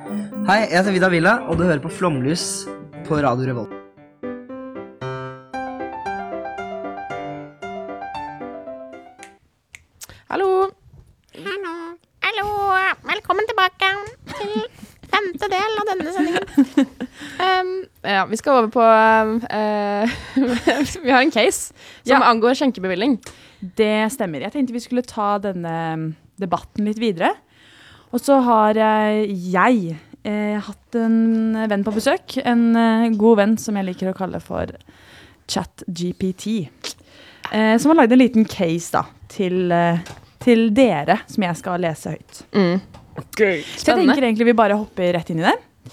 Hei, jeg heter Vidar Villa, og du hører på Flomlys på Radio Revolt. Hallo. Hallo. Velkommen tilbake til 5. del av denne sendingen. Ja, vi skal over på vi har en case som angår skjenkebevilling. Det stemmer. Jeg tenkte vi skulle ta denne debatten litt videre. Og så har jeg hatt en venn på besøk, en god venn som jeg liker å kalle for ChatGPT, som har laget en liten case da, til dere, som jeg skal lese høyt. Okay. Så jeg tenker egentlig vi bare hopper rett inn i det.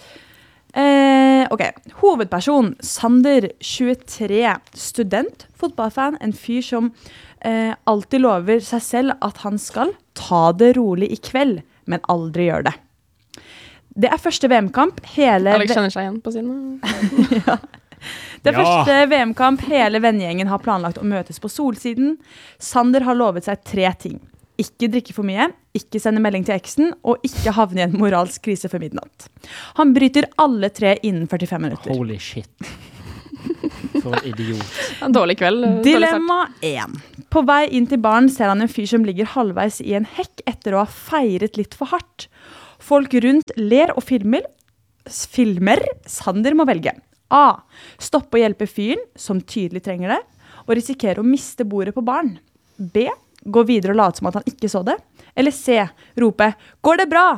Ok, hovedperson, Sander, 23, student, fotballfan, en fyr som alltid lover seg selv at han skal ta det rolig i kveld, men aldri gjør det. Det første VM-kamp hele... Alex kjenner seg igjen på siden. Ja. Det første VM-kamp hele vennegjengen har planlagt å møtes på Solsiden. Sander har lovet seg 3 ting. Ikke drikke for mye, ikke sende melding til eksen, og ikke havne i en moralsk krise før midnatt. Han bryter alle 3 innen 45 minutter. Holy shit. For en idiot. En dårlig kveld. Dilemma 1. På vei inn til baren ser han en fyr som ligger halvveis i en hekk etter å ha feiret litt for hardt. Folk rundt ler og filmer. Sander må velge. A. Stoppe å hjelpe fyren, som tydelig trenger det, og risikere å miste bordet på baren. B. Gå videre og late som at han ikke så det. Eller C. Rope, går det bra?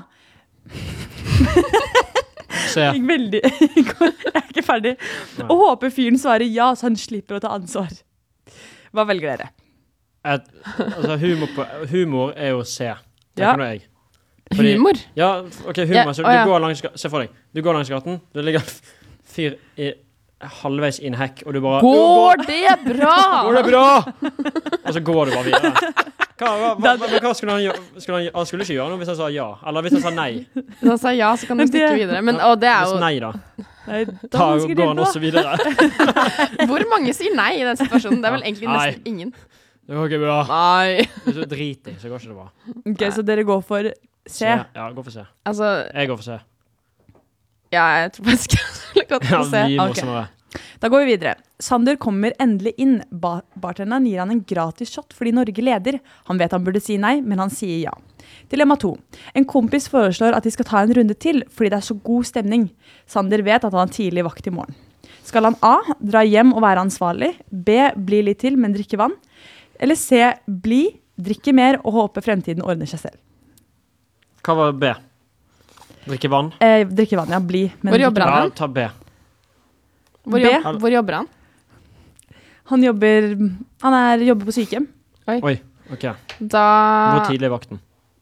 C. Jeg er ikke ferdig. Og håper fyren svarer ja, så han slipper å ta ansvar. Hva velger dere? Altså, humor er jo C. Det kan jeg. Humor? Ja, ok, humor. Så du går langs, se for deg, du går langs gaten, det ligger fyr halvveis i en hekk, og du bare... Går det bra? Går det bra? Og så går du bare videre. Hva skulle han gjøre? Han skulle ikke gjøre noe hvis han sa ja, eller hvis han sa nei. Hvis han sa ja, så kan du stikke videre. Men, det er jo... Hvis nei da. Da går han også videre. Hvor mange sier nei i den situasjonen? Det er vel egentlig nesten ingen. Det går ikke bra. Nei. Hvis du driter, så går ikke det bra. Ok, så dere går for C? Ja, gå for C. Altså... Jeg går for C. Ja, jeg tror faktisk jeg skulle gått for C. Ja, mye morsommere. Da går vi videre. Sander kommer endelig inn. Bartenderen gir han en gratis shot fordi Norge leder. Han vet han burde si nei, men han sier ja. Dilemma 2. En kompis foreslår at de skal ta en runde til fordi det er så god stemning. Sander vet at han har tidlig vakt i morgen. Skal han A. Dra hjem og være ansvarlig? B. Bli litt til, men drikke vann? Eller C. Bli, drikke mer og håpe fremtiden ordner seg selv? Hva var B? Drikke vann? Drikke vann, ja. Bli. Hvor jobber han? Ja, ta B. Hvor jobber han? Han jobber på sykehjem. Oi, ok. Hvor tidlig er vakten?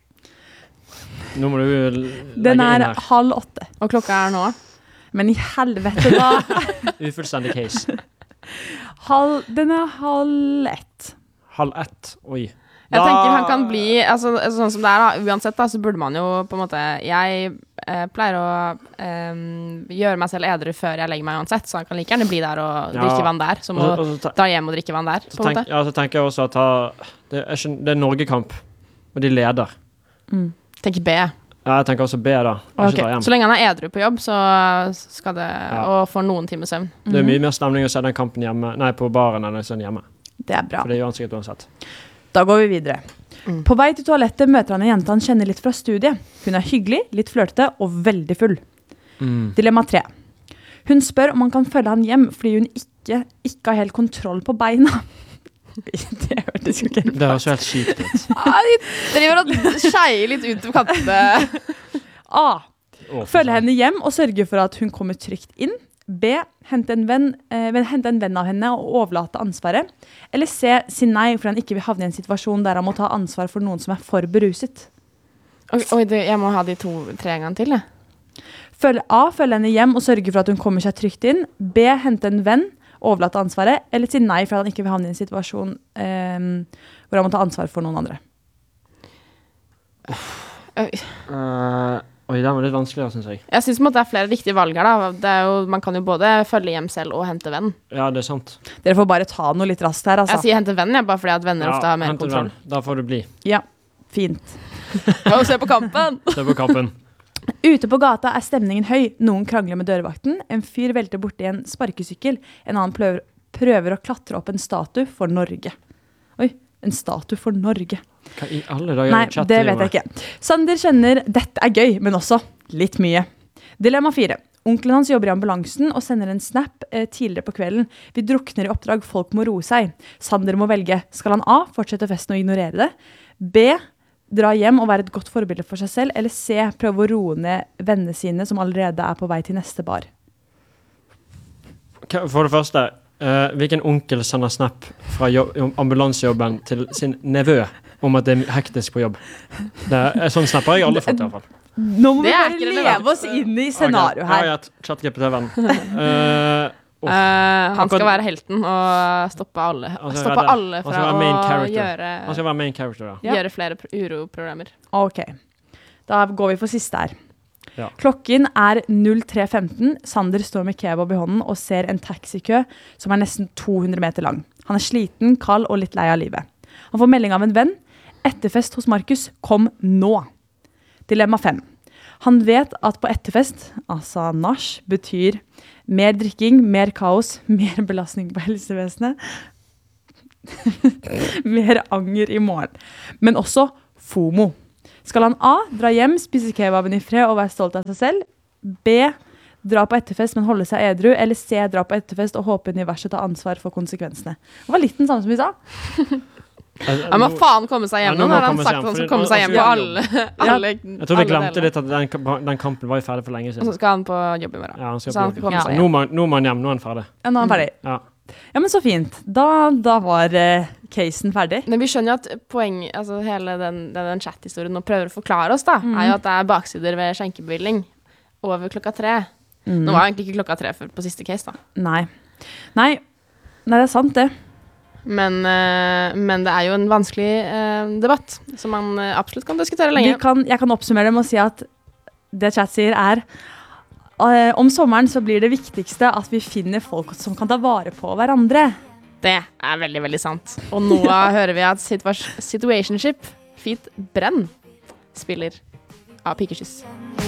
Nå må du legge Den inn her. 7:30. Og klokka er nå? Men i helvete da. Ufullstendig case. Den er 12:30. 12:30, oi. Jeg tenker han kan bli, altså, sånn som det er da, uansett da, så burde man jo på en måte, jeg pleier å gjøre meg selv edru før jeg legger meg uansett, så han kan like gjerne bli der og drikke vann der, som å dra hjem og drikke vann der, på en måte. Ja, så tenker jeg også at det er Norgekamp, og de leder. Tenk B. Ja, jeg tenker også B da. Okay. Så lenge han er edru på jobb, så skal det, og får noen timer søvn. Det er mye mer stemning å se den kampen på baren enn sånn hjemme. Det er bra. For det gjør han sikkert uansett. Da går vi videre. På vei til toalettet møter han en jente han kjenner litt fra studiet. Hun er hyggelig, litt flørtete og veldig full. Dilemma 3. Hun spør om han kan følge han hjem fordi hun ikke har helt kontroll på beina. Det hørtes jo ikke helt. Det høres helt sykt ut. De driver og skeier litt ut på kantene. A. Følge henne hjem og sørge for at hun kommer trygt inn. B. Hente en venn av henne og overlate ansvaret. Eller C. Si nei fordi han ikke vil havne i en situasjon der han må ta ansvar for noen som er for beruset. Oi, jeg må ha de 2-3 ganger til, A. Følge henne hjem og sørge for at hun kommer seg trygt inn. B. Hente en venn, overlate ansvaret. Eller si nei fordi han ikke vil havne i en situasjon hvor han må ta ansvar for noen andre. Oi, det var litt vanskeligere, synes jeg. Jeg synes det er flere riktige valg her da. Man kan jo både følge hjem selv og hente venn. Ja, det er sant. Dere får bare ta noe litt raskt her, altså. Jeg sier hente venn, bare fordi at venner ofte har mer kontroll. Da får du bli. Ja, fint. Se på kampen! Se på kampen. Ute på gata stemningen høy. Noen krangler med dørvakten. En fyr velter borti en sparkesykkel. En annen prøver å klatre opp en statue for Norge. Oi, en statue for Norge. Hva i alle dager Nei, det vet jeg ikke. Sander kjenner dette gøy, men også litt mye. Dilemma 4. Onkelen hans jobber i ambulansen og sender en snap tidligere på kvelden. Vi drukner i oppdrag, folk må roe seg. Sander må velge. Skal han A, fortsette festen og ignorere det? B, dra hjem og være et godt forbilde for seg selv? Eller C, prøve å roe ned vennene sine som allerede på vei til neste bar? For det første, hvilken onkel sender snap fra ambulansejobben til sin nevø om at det hektisk på jobb? Sånn snapper jeg aldri fått i hvert fall. Nå må vi Det er bare ikke leve relevant. oss inn i scenario her. Ja, chat-GPT-venn. Han skal være helten og stoppe alle fra å Han skal være main character, Ja. gjøre flere uroproblemer. Ok, da går vi for siste her. Ja. Klokken 03:15. Sander står med kebab i hånden og ser en taxikø som nesten 200 meter lang. Han sliten, kald og litt lei av livet. Han får melding av en venn. Etterfest hos Markus, kom nå. Dilemma 5. Han vet at på etterfest, altså nach, betyr mer drikking, mer kaos, mer belastning på helsevesenet, mer anger i morgen. Men også FOMO. Skal han A, dra hjem, spise kebaben i fred og være stolt av seg selv? B, dra på etterfest, men holde seg edru? Eller C, dra på etterfest og håpe universet tar ansvar for konsekvensene? Det var litt den samme som vi sa. Han må faen komme seg hjem. Ja, nå Nå må har han komme sagt seg at hjem, han skal fordi komme seg hjem på nå- alle Jeg tror vi glemte delene. litt at den kampen var jo ferdig for lenge Og så siden. skal han på jobb i morgen. Ja, han skal Så han på skal jobb. komme seg Nå hjem. må han hjem, nå er han ferdig. Ja, nå er han ferdig. Ja. Ja, men så fint. Da var casen ferdig. Men vi skjønner jo at poenget, altså hele den chat-historien nå prøver å forklare oss da, er jo at det er baksider ved skjenkebevilling over klokka 3. Nå var egentlig ikke klokka 3 på siste case da. Nei, det er sant det. Men det er jo en vanskelig debatt, som man absolutt kan diskutere lenge. Jeg kan oppsummere det med å si at det chat sier om sommeren så blir det viktigste at vi finner folk som kan ta vare på hverandre. Det er veldig, veldig sant. Og nå hører vi at Situationship, Feet Brenn, spiller av Pikekyss.